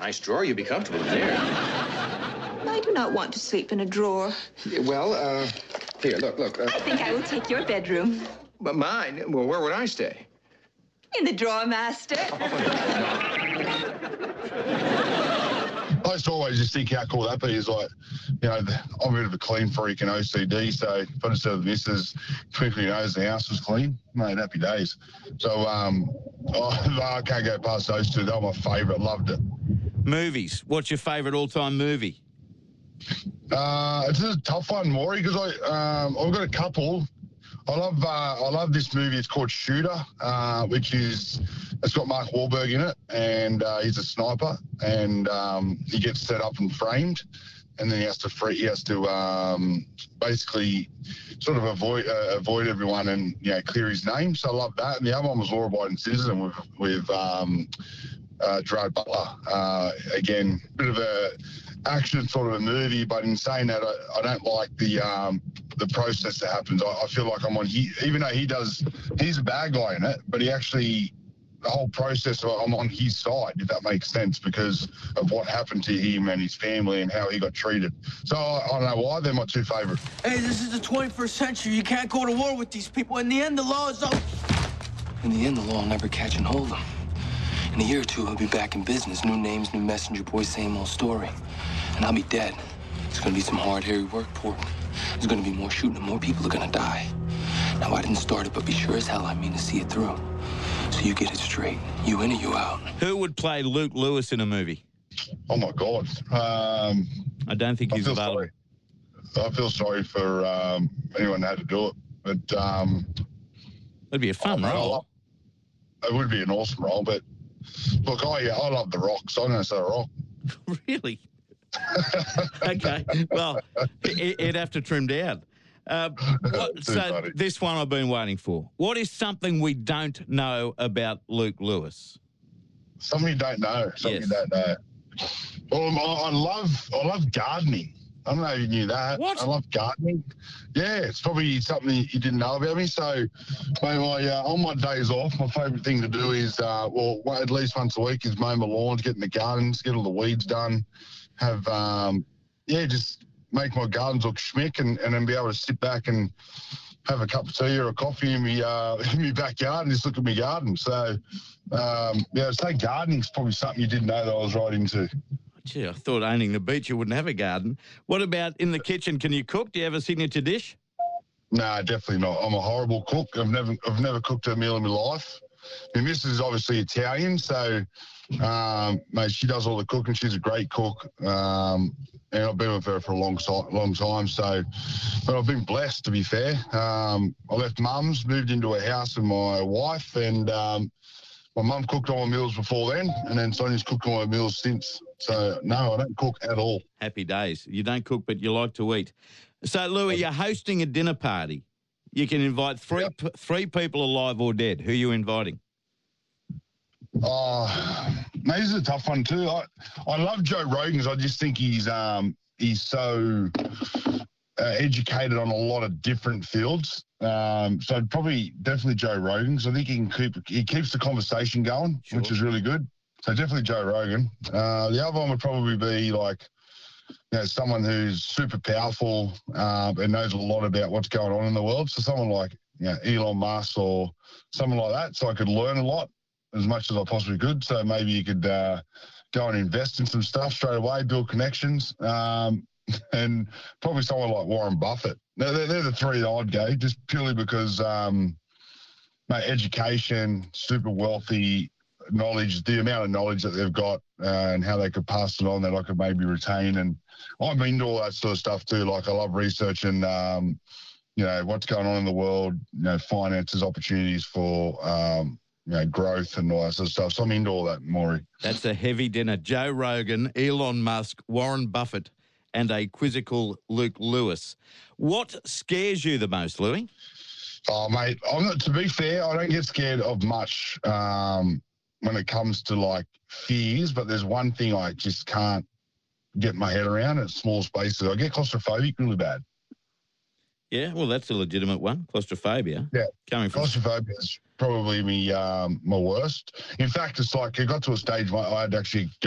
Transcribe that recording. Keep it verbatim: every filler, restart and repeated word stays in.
nice drawer. You'd be comfortable in there. I do not want to sleep in a drawer. Yeah, well, uh, here, look, look. Uh, I think I will take your bedroom. but mine? Well, where would I stay? In the drawer, master. I used to always just think how cool that'd be is like, you know, I'm a bit of a clean freak and O C D, so if I just have the missus twinkling your nose, the house was clean, mate, happy days. So um, I, I can't go past those two. They were my favourite, loved it. Movies. What's your favourite all-time movie? Uh, it's a tough one, Maury, because I um, I've got a couple. I love uh, I love this movie. It's called Shooter, uh, which is it's got Mark Wahlberg in it, and uh, he's a sniper, and um, he gets set up and framed, and then he has to free, he has to um, basically sort of avoid uh, avoid everyone and you know clear his name. So I love that. And the other one was Law Abiding Citizen with with um, uh, Gerard Butler. Uh, again, bit of a action sort of a movie, but in saying that, I, I don't like the um, the process that happens. I, I feel like I'm on, he, even though he does, he's a bad guy in it, but he actually, the whole process, I'm on his side, if that makes sense, because of what happened to him and his family and how he got treated. So I, I don't know why, they're my two favourites. Hey, this is the twenty-first century. You can't go to war with these people. In the end, the law is up. In the end, the law will never catch and hold them. In a year or two, I'll be back in business. New names, new messenger boys, same old story. And I'll be dead. It's gonna be some hard, hairy work, Port. There's gonna be more shooting and more people are gonna die. Now, I didn't start it, but be sure as hell I mean to see it through. So you get it straight. You in or you out. Who would play Luke Lewis in a movie? Oh, my God. Um, I don't think I he's feel available. sorry. I feel sorry for um, anyone that had to do it, but um, It'd be a fun oh, role. It would be an awesome role, but look, I I love The Rock, so I'm going to say The Rock. Really? Okay. Well, it, it'd have to trim down. Uh, what, Too so funny. this one I've been waiting for. What is something we don't know about Luke Lewis? Something you don't know. Something Yes. you don't know. Well, I I love I love gardening. I don't know if you knew that. What? I love gardening. Yeah, it's probably something you didn't know about me. So, my, my, uh, on my days off, my favourite thing to do is, uh, well, at least once a week, is mow my lawns, get in the gardens, get all the weeds done, have, um, yeah, just make my gardens look schmick, and, and then be able to sit back and have a cup of tea or a coffee in my, uh, in my backyard and just look at my garden. So, um, yeah, I'd say gardening's probably something you didn't know that I was right into. Gee, I thought owning the beach you wouldn't have a garden. What about in the kitchen? Can you cook? Do you have a signature dish? No, definitely not. I'm a horrible cook. I've never, I've never cooked a meal in my life. My missus is obviously Italian, so um, mate, she does all the cooking. She's a great cook, um, and I've been with her for a long, si- long time. So, but I've been blessed, to be fair. Um, I left mum's, moved into a house with my wife, and um, my mum cooked all my meals before then, and then Sonia's cooked all my meals since. So, no, I don't cook at all. Happy days. You don't cook, but you like to eat. So, Louis, you're hosting a dinner party. You can invite three Yep. p- three people alive or dead. Who are you inviting? Oh, mate, this is a tough one too. I, I love Joe Rogan's. I just think he's um he's so uh, educated on a lot of different fields. Um, so probably definitely Joe Rogan's. I think he can keep he keeps the conversation going, Sure. which is really good. So definitely Joe Rogan. Uh, the other one would probably be like, you know, someone who's super powerful uh, and knows a lot about what's going on in the world. So someone like, you know, Elon Musk or someone like that. So I could learn a lot as much as I possibly could. So maybe you could uh, go and invest in some stuff straight away, build connections, um, and probably someone like Warren Buffett. They're, they're, they're the three that I'd go, just purely because, um, mate, education, super wealthy, knowledge, the amount of knowledge that they've got uh, and how they could pass it on that I could maybe retain. And I'm into all that sort of stuff too. Like I love researching, um, you know, what's going on in the world, you know, finances, opportunities for, um, you know, growth and all that sort of stuff. So I'm into all that, Maury. That's a heavy dinner. Joe Rogan, Elon Musk, Warren Buffett, and a quizzical Luke Lewis. What scares you the most, Louis? Oh, mate, I'm not, to be fair, I don't get scared of much um, when it comes to like fears, but there's one thing I just can't get my head around. It's small spaces. I get claustrophobic really bad. Yeah, well, that's a legitimate one. Claustrophobia. Yeah. Coming from Claustrophobia is probably me, um, my worst. In fact, it's like it got to a stage where I had actually